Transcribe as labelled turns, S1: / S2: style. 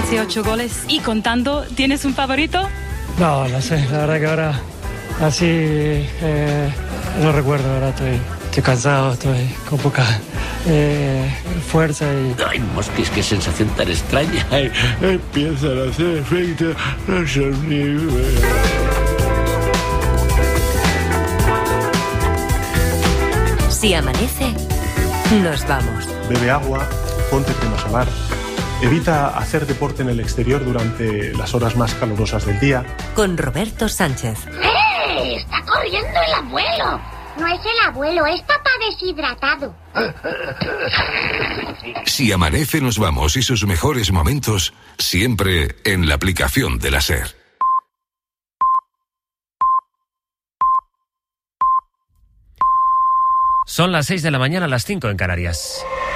S1: casi 8 goles y contando. ¿Tienes un favorito?
S2: No, no sé, la verdad que ahora así no recuerdo, ahora estoy cansado, estoy con poca fuerza y...
S3: Ay, Mosquis, qué sensación tan extraña. Empiezan a hacer efecto los sonidos.
S4: Si amanece, nos vamos.
S5: Bebe agua, ponte crema solar, evita hacer deporte en el exterior durante las horas más calurosas del día.
S4: Con Roberto Sánchez.
S6: ¡Está corriendo el abuelo! No es el abuelo, es papá deshidratado.
S7: Si amanece, nos vamos y sus mejores momentos siempre en la aplicación de la SER.
S8: Son las 6 de la mañana, las 5 en Canarias.